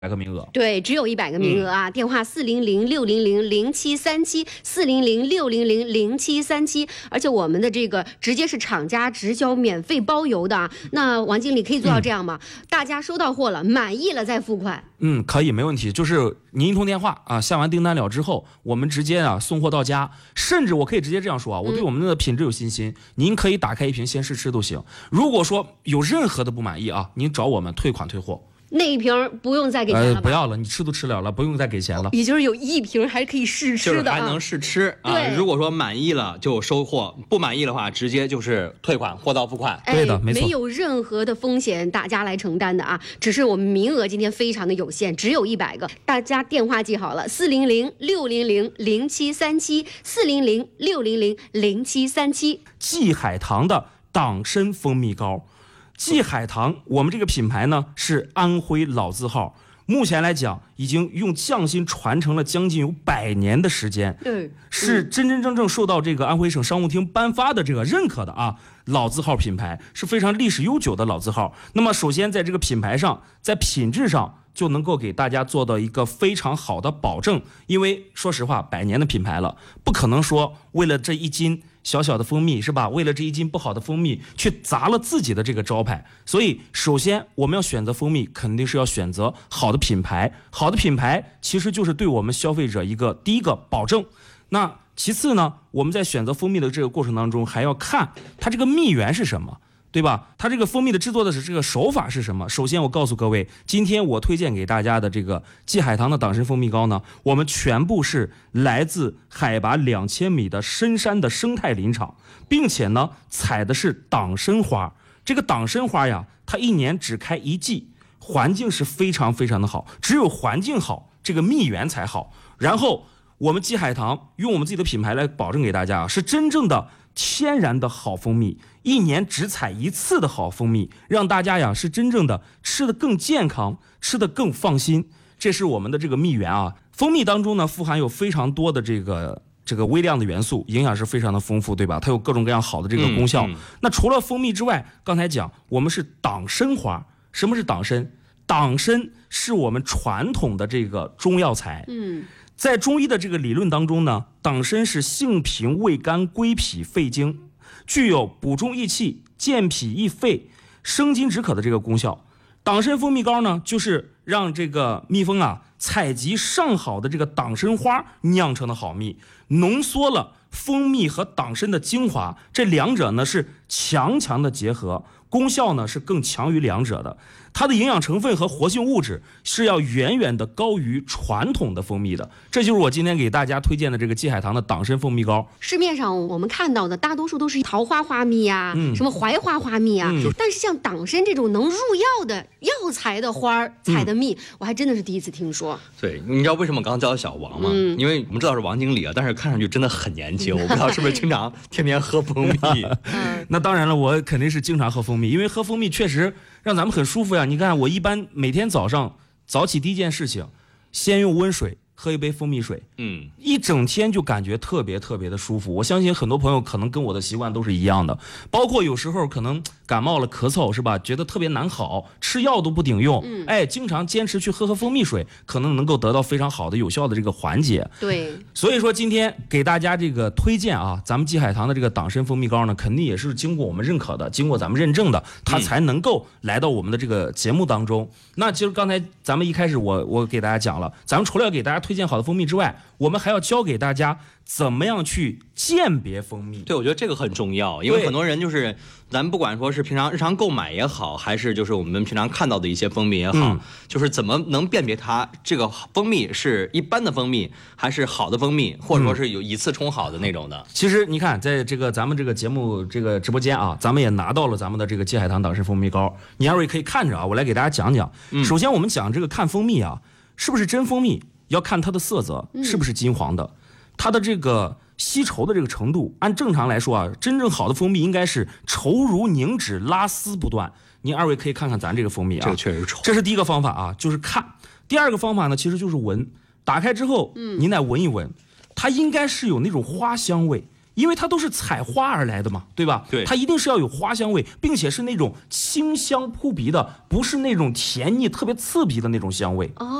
个名额， 对，只有100个名额啊！电话400-600-0737，400-600-0737，而且我们的这个直接是厂家直销，免费包邮的啊！那王经理可以做到这样吗？大家收到货了，满意了再付款。 可以，没问题。就是您一通电话啊，下完订单了之后，我们直接啊送货到家，甚至我可以直接这样说啊，我对我们的品质有信心，您可以打开一瓶先试吃都行。如果说有任何的不满意啊，您找我们退款退货。 那一瓶不用再给钱了吧？ 不要了，你吃都吃了了，不用再给钱了。 也就是有1瓶还可以试吃的、 就是还能试吃啊。如果说满意了就收货，不满意的话直接就是退款，货到付款。 对的，没错， 没有任何的风险大家来承担的啊，只是我们名额今天非常的有限，只有100个。大家电话记好了，400-600-0737，400-600-0737。 季海棠的党参蜂蜜膏。季海棠，我们这个品牌呢是安徽老字号，目前来讲已经用匠心传承了将近有100年的时间，是真真正正受到这个安徽省商务厅颁发的这个认可的啊，老字号品牌是非常历史悠久的老字号。那么首先在这个品牌上，在品质上就能够给大家做到一个非常好的保证，因为说实话，100年的品牌了，不可能说为了这1斤小小的蜂蜜是吧？为了这1斤不好的蜂蜜去砸了自己的这个招牌。所以首先我们要选择蜂蜜，肯定是要选择好的品牌。好的品牌其实就是对我们消费者第一个保证。那其次呢，我们在选择蜂蜜的这个过程当中，还要看它这个蜜源是什么，对吧？它这个蜂蜜的制作的这个手法是什么？首先我告诉各位，今天我推荐给大家的这个季海棠的党参蜂蜜膏呢，我们全部是来自海拔2000米的深山的生态林场，并且呢采的是党参花。这个党参花呀，它1年只开1季，环境是非常非常的好，只有环境好，这个蜜源才好。然后我们季海棠用我们自己的品牌来保证给大家，是真正的天然的好蜂蜜，1年只采1次的好蜂蜜，让大家呀是真正的吃得更健康，吃得更放心。这是我们的这个蜜源啊。蜂蜜当中呢富含有非常多的这个微量的元素，营养是非常的丰富，对吧？它有各种各样好的这个功效。那除了蜂蜜之外，刚才讲我们是党参花。什么是党参？党参是我们传统的这个中药材。在中医的这个理论当中呢，党参是性平味甘归脾肺经，具有补中益气、健脾益肺、生津止渴的这个功效。党参蜂蜜膏呢，就是让这个蜜蜂啊采集上好的这个党参花酿成的好蜜，浓缩了蜂蜜和党参的精华，这两者呢是强的结合，功效呢是更强于两者的。它的营养成分和活性物质是要远远的高于传统的蜂蜜的，这就是我今天给大家推荐的这个季海棠的党参蜂蜜膏。 市面上我们看到的大多数都是桃花花蜜啊，什么槐花花蜜啊，但是像党参这种能入药的药材的花采的蜜，我还真的是第一次听说。 对，你知道为什么刚叫小王吗？因为我们知道是王经理啊，但是看上去真的很年轻，我不知道是不是经常天天喝蜂蜜。 那当然了，我肯定是经常喝蜂蜜，因为喝蜂蜜确实让咱们很舒服呀。你看我一般每天早上早起第一件事情，先用温水喝一杯蜂蜜水，一整天就感觉特别特别的舒服。我相信很多朋友可能跟我的习惯都是一样的，包括有时候可能感冒了咳嗽是吧，觉得特别难好，吃药都不顶用，经常坚持去喝蜂蜜水，可能能够得到非常好的有效的这个缓解。 对， 所以说今天给大家这个推荐啊，咱们季海棠的这个党参蜂蜜膏呢，肯定也是经过我们认可的，经过咱们认证的，它才能够来到我们的这个节目当中。那其实刚才咱们一开始我给大家讲了，咱们除了要给大家推荐好的蜂蜜之外，我们还要教给大家怎么样去鉴别蜂蜜。 对，我觉得这个很重要，因为很多人就是咱们不管说是平常日常购买也好，还是就是我们平常看到的一些蜂蜜也好，就是怎么能辨别它这个蜂蜜是一般的蜂蜜还是好的蜂蜜，或者说是有一次冲好的那种的。 其实你看在这个咱们这个节目这个直播间啊，咱们也拿到了咱们的这个季海棠党参蜂蜜膏，你二位可以看着啊，我来给大家讲讲。首先我们讲这个看蜂蜜啊，是不是真蜂蜜，要看它的色泽是不是金黄的，它的这个吸稠的这个程度，按正常来说啊，真正好的蜂蜜应该是稠如凝脂，拉丝不断。您二位可以看看咱这个蜂蜜啊， 这个确实稠。 这是第一个方法啊，就是看。第二个方法呢，其实就是闻。打开之后，您来闻一闻，它应该是有那种花香味， 因为它都是采花而来的嘛，对吧？ 对， 它一定是要有花香味，并且是那种清香扑鼻的，不是那种甜腻特别刺鼻的那种香味。